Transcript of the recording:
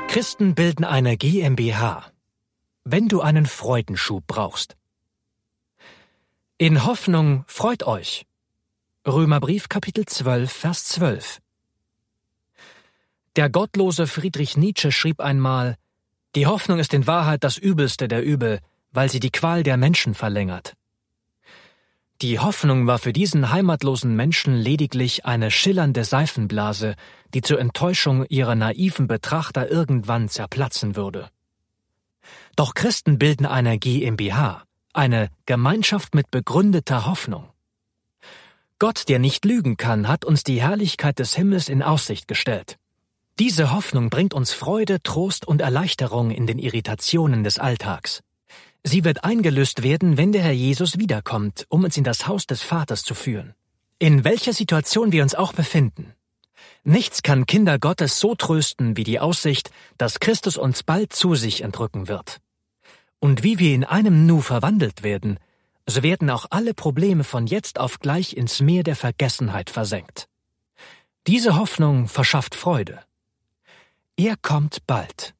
Christen bilden eine GmbH. Wenn du einen Freudenschub brauchst. In Hoffnung freut euch. Römerbrief Kapitel 12, Vers 12. Der gottlose Friedrich Nietzsche schrieb einmal: Die Hoffnung ist in Wahrheit das Übelste der Übel, weil sie die Qual der Menschen verlängert. Die Hoffnung war für diesen heimatlosen Menschen lediglich eine schillernde Seifenblase, die zur Enttäuschung ihrer naiven Betrachter irgendwann zerplatzen würde. Doch Christen bilden eine GmbH, eine Gemeinschaft mit begründeter Hoffnung. Gott, der nicht lügen kann, hat uns die Herrlichkeit des Himmels in Aussicht gestellt. Diese Hoffnung bringt uns Freude, Trost und Erleichterung in den Irritationen des Alltags. Sie wird eingelöst werden, wenn der Herr Jesus wiederkommt, um uns in das Haus des Vaters zu führen. In welcher Situation wir uns auch befinden. Nichts kann Kinder Gottes so trösten wie die Aussicht, dass Christus uns bald zu sich entrücken wird. Und wie wir in einem Nu verwandelt werden, so werden auch alle Probleme von jetzt auf gleich ins Meer der Vergessenheit versenkt. Diese Hoffnung verschafft Freude. Er kommt bald.